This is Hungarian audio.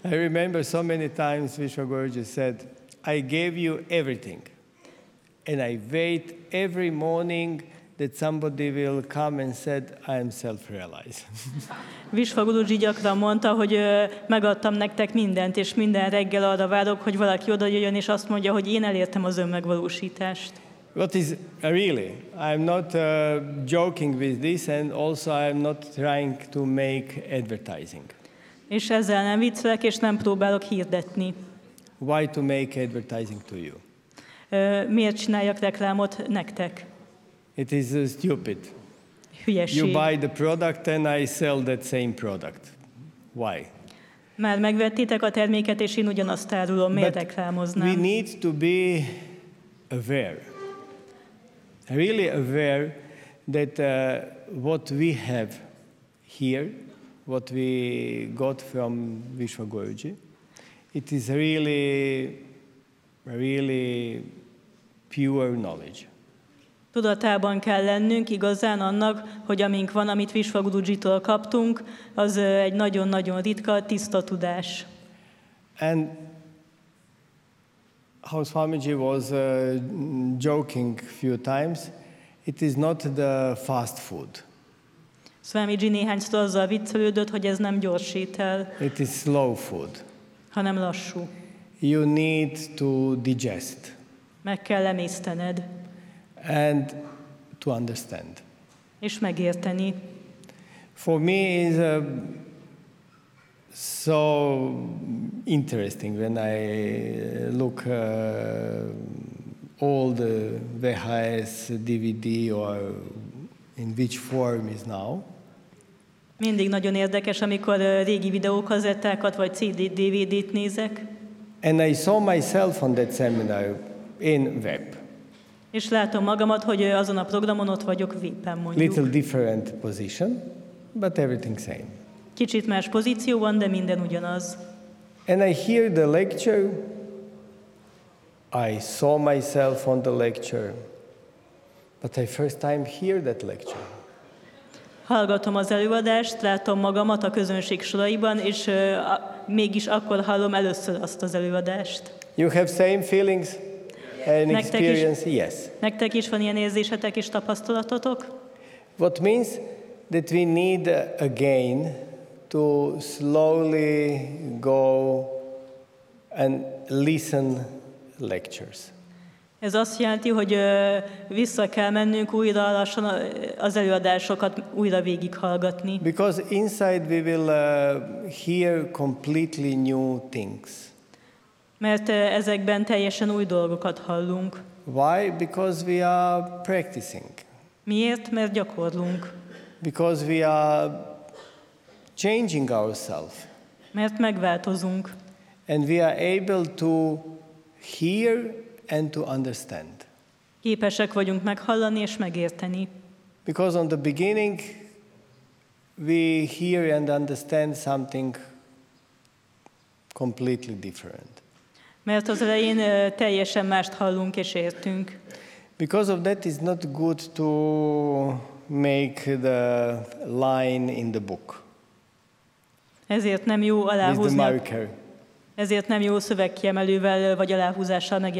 I remember so many times Vishwa Guruji said, I gave you everything, and I wait every morning that somebody will come and said, I am self-realized. Vishwa Guruji gyakran mondta, hogy megadtam nektek mindent, és minden reggel arra várok, hogy valaki oda jöjjön, és azt mondja, hogy én elértem az önmegvalósítást. What is really? I'm not joking with this, and also I'm not trying to make advertising. És ezzel nem viccelek, és nem próbálok hirdetni. Why to make advertising to you? Miért csináljak reklámot nektek? It is stupid. Hülyeség. You buy the product and I sell that same product. Why? Már megvettétek a terméket, és én ugyanazt árulom, miért reklámoznám? We need to be aware, really aware that what we have here, what we got from Vishwa Guruji, it is really pure knowledge. Tudatában kell lennünk igazán annak, hogy amink van, amit Vishwa Gurujitól kaptunk, az egy nagyon-nagyon ritka, tiszta tudás. And how Swamiji was joking few times, it is not the fast food. Swamiji néhányszor azzal viccelődött, hogy ez nem gyors étel, It is slow food. hanem lassú. You need to digest Meg kell emésztened, and to understand. és megérteni. For me, is so interesting when I look all the VHS, DVD, or in which form is now. Mindig nagyon érdekes, amikor régi videókazettákat vagy CD-DVD-t nézek, And I saw myself on that seminar in web. és látom magamat, hogy azon a programon ott vagyok vépen mondjuk. Little different position, but everything same. Kicsit más pozíció van, de minden ugyanaz. And I hear the lecture. I saw myself on the lecture, but I first time hear that lecture. Hallgatom az előadást, látom magamat a közönség soraiban, és mégis akkor hallom először azt az előadást. You have same feelings and Nektek is? experience? Yes. Nektek is van ilyen érzésetek és tapasztalatotok? What means that we need again to slowly go and listen lectures. Ez azt jelenti, hogy vissza kell mennünk újra lassan az előadásokat újra végighallgatni. Because inside we will hear completely new things. Mert ezekben teljesen új dolgokat hallunk. Why? Because we are practicing. Miért? Mert gyakorlunk. Because we are changing ourselves. Mert megváltozunk. And we are able to hear and to understand. Képesek vagyunk meghallani és megérteni. Because on the beginning we hear and understand something completely different. Mert az elején teljesen mást hallunk és értünk. Because of that, it's not good to make the line in the book Ezért nem jó with the aláhúzni, marker. ezért nem jó szövegkiemelővel vagy aláhúzással